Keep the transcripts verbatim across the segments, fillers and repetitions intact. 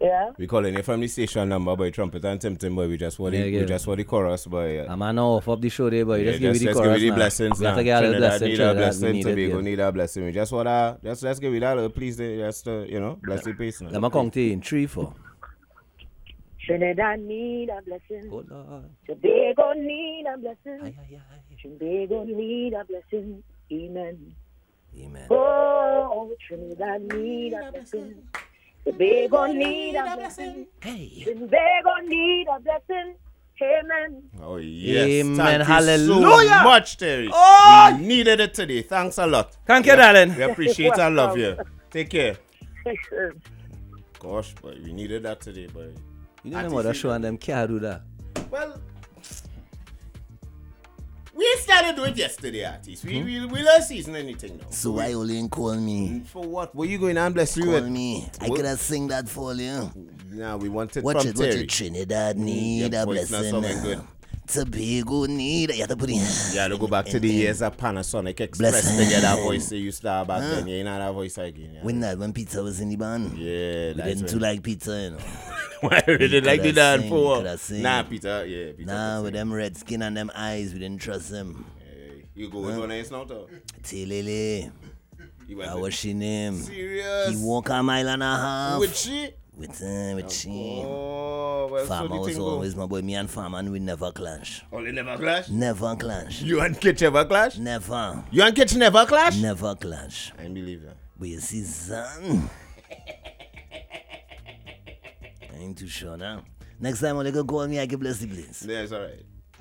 Yeah. We calling you from the station number, boy. Trumpet and Tim Tim, boy. We just want Yeah, the, yeah. we just want the chorus, boy. Yeah. I'm an off up the show there, boy. Yeah, Just give me the just chorus give me the now. blessings We now. have to get a little Trinidad blessing. need a Trinidad, we blessing. need it, Tobago yeah. need a blessing. We just want to, just let's give it that little please, just uh, you know, bless the peace now. Let me count in three, four. Trinidad need a blessing. Oh, Lord. Tobago need a blessing. Aye, aye, aye. Tobago need a blessing. Amen. Amen. Oh, Trinidad need a blessing. Tobago need a blessing. Hey. Tobago need a blessing. Amen. Oh yes, Amen. thank Hallelujah. you so much, Terry. Oh! We needed it today. Thanks a lot. Thank you, we, darling. We appreciate and love you. Take care. Listen. Gosh, boy, we needed that today, boy. You know them other show and them can't do that. Well, we started doing it yesterday, artist. We we we last season anything now. So why you only call me? For what? What you going and bless you Call with? me. I What? could have sing that for you. Nah, we wanted Watch from it, watch Terry. it. Trinidad need Your a voice not blessing. sounding good. Tobago need. You have to put in. Yeah, to go back to the years of Panasonic Express Bless- to get that voice you used to have back then. You ain't have that voice again. Yeah, When that, when pizza was in the band. yeah We that's didn't when- too like pizza, you know. Why we didn't like the coulda dance sing, for? coulda sing. Nah, Peter, yeah, Peter. Nah, could with sing. them red skin and them eyes, we didn't trust him. Hey, you go with one ace now, though. Tilele. You went That with- was she name. serious. He walk a mile and a half. With she? With, uh, with she. Oh, well, so Farmer the was thing go. always my boy. Me and Farmer, and we never clash. Only never clash? Never clash. You and Kitch ever clash? Never. You and Kitch never clash? Never clash. I believe that. But you see, son. I ain't too sure now. Next time when they go call me, I can bless the place. Yeah, it's alright.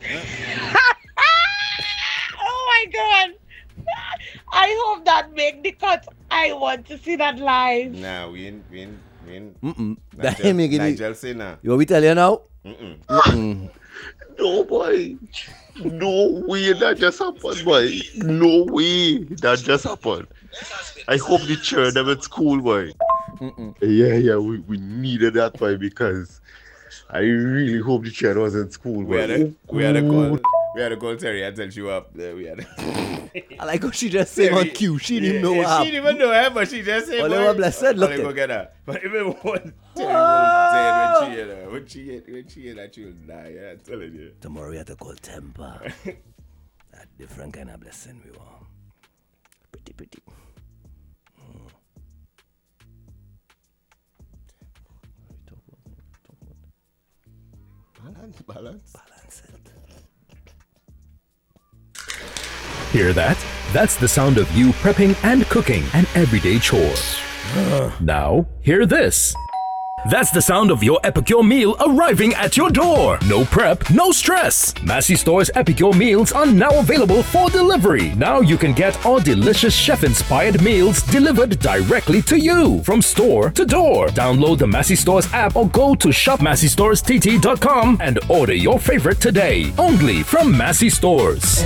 Oh my God. I hope that make the cut. I want to see that live. Nah, we ain't, we ain't, we ain't. Mm-mm. That Nigel, ain't making it. Nigel say nah. You want me tell you now? Mm-mm. Mm-mm. No, boy. No way that just happened, boy. No way that just happened. I hope the chair them at school, boy. Mm-mm. Yeah, yeah, we, we needed that, boy, because I really hope the chair was in school, We had boy. a, we had a call. We had a call Terry until she up there. We had a I like how she just sang on cue. She didn't know what She happened. didn't even know her, but she just said, All boy, they were blessed, I'll look go it. get her. But even one Terry was dead when she hit her. When she hit, when she hit her, she will die. Yeah, I'm telling you. Tomorrow we have to call temper. That different kind of blessing we want. Pretty, pretty. Balance, balance. Balance it. Hear that? That's the sound of you prepping and cooking an everyday chore. Now, hear this. That's the sound of your Epicure meal arriving at your door. No prep, no stress. Massey Store's Epicure meals are now available for delivery. Now you can get our delicious chef-inspired meals delivered directly to you from store to door. Download the Massey Stores app or go to shop massey stores t t dot com and order your favorite today. Only from Massey Stores.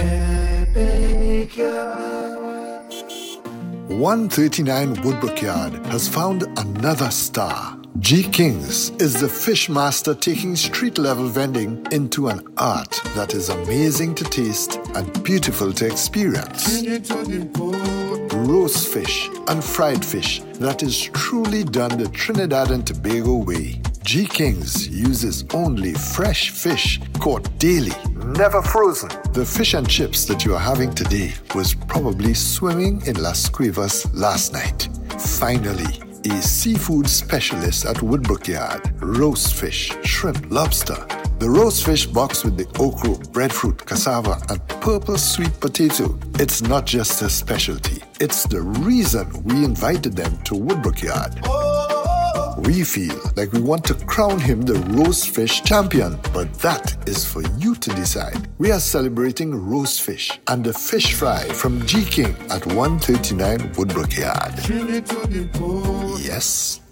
one thirty-nine Woodbrook Yard has found another star. G Kings is the fish master taking street-level vending into an art that is amazing to taste and beautiful to experience. Roast fish and fried fish that is truly done the Trinidad and Tobago way. G Kings uses only fresh fish caught daily, never frozen. The fish and chips that you are having today was probably swimming in Las Cuevas last night. Finally, a seafood specialist at Woodbrook Yard. Roast fish, shrimp, lobster. The roast fish box with the okra, breadfruit, cassava, and purple sweet potato. It's not just a specialty. It's the reason we invited them to Woodbrook Yard. We feel like we want to crown him the roast fish champion, but that is for you to decide. We are celebrating roast fish and the fish fry from G King at one thirty-nine Woodbrook Yard. Yes,